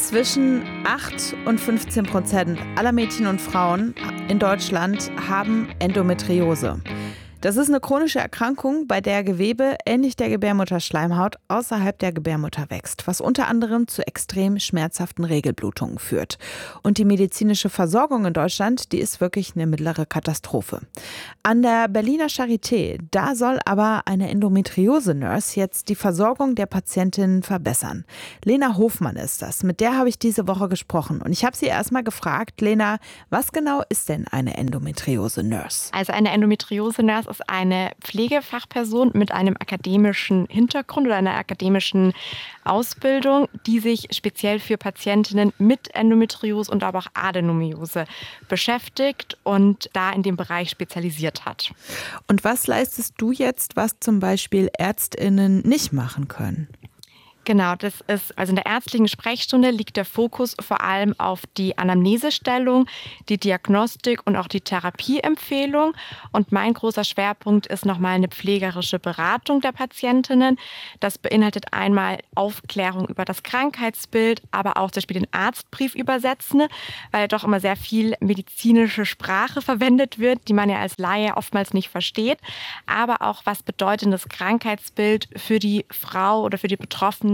Zwischen 8 und 15% aller Mädchen und Frauen in Deutschland haben Endometriose. Das ist eine chronische Erkrankung, bei der Gewebe ähnlich der Gebärmutterschleimhaut außerhalb der Gebärmutter wächst, was unter anderem zu extrem schmerzhaften Regelblutungen führt. Und die medizinische Versorgung in Deutschland, die ist wirklich eine mittlere Katastrophe. An der Berliner Charité, da soll aber eine Endometriose-Nurse jetzt die Versorgung der Patientinnen verbessern. Lena Hofmann ist das, mit der habe ich diese Woche gesprochen. Und ich habe sie erstmal gefragt, Lena, was genau ist denn eine Endometriose-Nurse? Also eine Endometriose-Nurse ist eine Pflegefachperson mit einem akademischen Hintergrund oder einer akademischen Ausbildung, die sich speziell für Patientinnen mit Endometriose und aber auch Adenomiose beschäftigt und da in dem Bereich spezialisiert hat. Und was leistest du jetzt, was zum Beispiel ÄrztInnen nicht machen können? Genau, das ist, also in der ärztlichen Sprechstunde liegt der Fokus vor allem auf die Anamnesestellung, die Diagnostik und auch die Therapieempfehlung. Und mein großer Schwerpunkt ist nochmal eine pflegerische Beratung der Patientinnen. Das beinhaltet einmal Aufklärung über das Krankheitsbild, aber auch zum Beispiel den Arztbrief übersetzen, weil doch immer sehr viel medizinische Sprache verwendet wird, die man ja als Laie oftmals nicht versteht. Aber auch, was bedeutet das Krankheitsbild für die Frau oder für die Betroffene?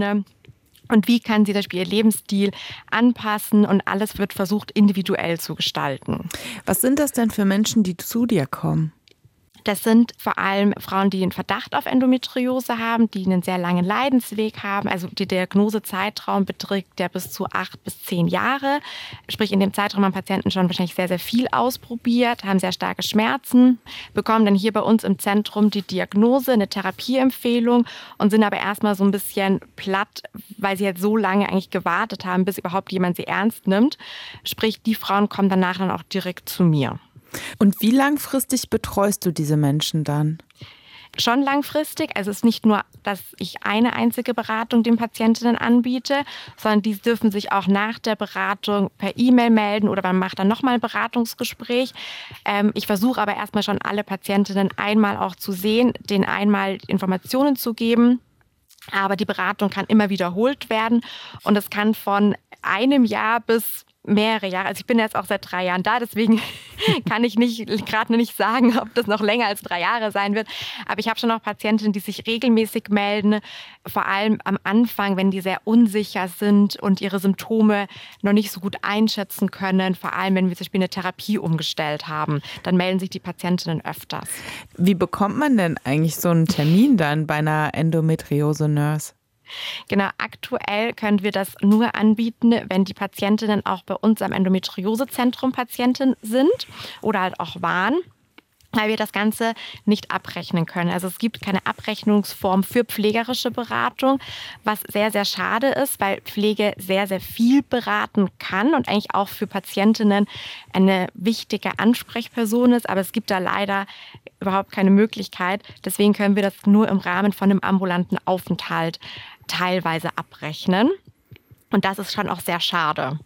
Und wie kann sie zum Beispiel ihr Lebensstil anpassen? Und alles wird versucht, individuell zu gestalten. Was sind das denn für Menschen, die zu dir kommen? Das sind vor allem Frauen, die einen Verdacht auf Endometriose haben, die einen sehr langen Leidensweg haben. Also der Diagnosezeitraum beträgt ja bis zu 8 bis 10 Jahre. Sprich, in dem Zeitraum haben Patienten schon wahrscheinlich sehr, sehr viel ausprobiert, haben sehr starke Schmerzen, bekommen dann hier bei uns im Zentrum die Diagnose, eine Therapieempfehlung und sind aber erstmal so ein bisschen platt, weil sie jetzt so lange eigentlich gewartet haben, bis überhaupt jemand sie ernst nimmt. Sprich, die Frauen kommen danach dann auch direkt zu mir. Und wie langfristig betreust du diese Menschen dann? Schon langfristig. Also es ist nicht nur, dass ich eine einzige Beratung den Patientinnen anbiete, sondern die dürfen sich auch nach der Beratung per E-Mail melden oder man macht dann nochmal ein Beratungsgespräch. Ich versuche aber erstmal schon alle Patientinnen einmal auch zu sehen, denen einmal Informationen zu geben. Aber die Beratung kann immer wiederholt werden und es kann von einem Jahr bis mehrere Jahre. Also ich bin jetzt auch seit 3 Jahren da, deswegen kann ich gerade nicht sagen, ob das noch länger als 3 Jahre sein wird. Aber ich habe schon auch Patientinnen, die sich regelmäßig melden, vor allem am Anfang, wenn die sehr unsicher sind und ihre Symptome noch nicht so gut einschätzen können, vor allem wenn wir zum Beispiel eine Therapie umgestellt haben, dann melden sich die Patientinnen öfters. Wie bekommt man denn eigentlich so einen Termin dann bei einer Endometriose-Nurse? Genau, aktuell können wir das nur anbieten, wenn die Patientinnen auch bei uns am Endometriosezentrum Patienten sind oder halt auch waren, weil wir das Ganze nicht abrechnen können. Also es gibt keine Abrechnungsform für pflegerische Beratung, was sehr, sehr schade ist, weil Pflege sehr, sehr viel beraten kann und eigentlich auch für Patientinnen eine wichtige Ansprechperson ist. Aber es gibt da leider überhaupt keine Möglichkeit. Deswegen können wir das nur im Rahmen von einem ambulanten Aufenthalt teilweise abrechnen. Und das ist schon auch sehr schade.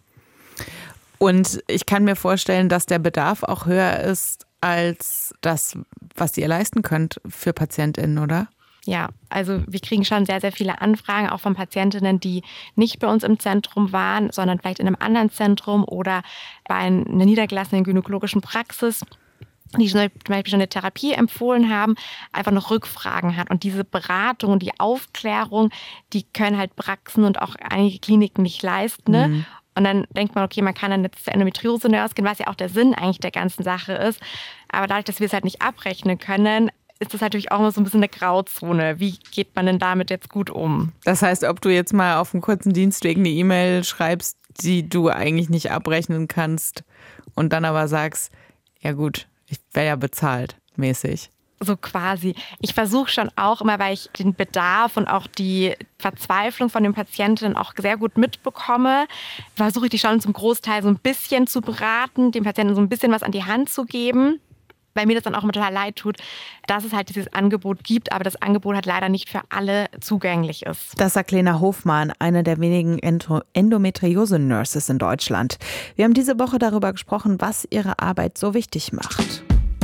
Und ich kann mir vorstellen, dass der Bedarf auch höher ist als das, was ihr leisten könnt für PatientInnen, oder? Ja, also wir kriegen schon sehr, sehr viele Anfragen, auch von Patientinnen, die nicht bei uns im Zentrum waren, sondern vielleicht in einem anderen Zentrum oder bei einer niedergelassenen gynäkologischen Praxis, die zum Beispiel schon eine Therapie empfohlen haben, einfach noch Rückfragen hat. Und diese Beratung und die Aufklärung, die können halt Praxen und auch einige Kliniken nicht leisten. Ne? Mhm. Und dann denkt man, okay, man kann dann jetzt zur Endometriose-Nurse gehen, was ja auch der Sinn eigentlich der ganzen Sache ist. Aber dadurch, dass wir es halt nicht abrechnen können, ist das natürlich auch immer so ein bisschen eine Grauzone. Wie geht man denn damit jetzt gut um? Das heißt, ob du jetzt mal auf einem kurzen Dienstweg eine E-Mail schreibst, die du eigentlich nicht abrechnen kannst und dann aber sagst, ja gut, ich werde ja bezahlt, mäßig. So quasi. Ich versuche schon auch immer, weil ich den Bedarf und auch die Verzweiflung von den Patientinnen auch sehr gut mitbekomme, versuche ich die schon zum Großteil so ein bisschen zu beraten, den Patienten so ein bisschen was an die Hand zu geben, weil mir das dann auch immer total leid tut, dass es halt dieses Angebot gibt, aber das Angebot halt leider nicht für alle zugänglich ist. Das sagt Lena Hofmann, eine der wenigen Endometriose-Nurses in Deutschland. Wir haben diese Woche darüber gesprochen, was ihre Arbeit so wichtig macht.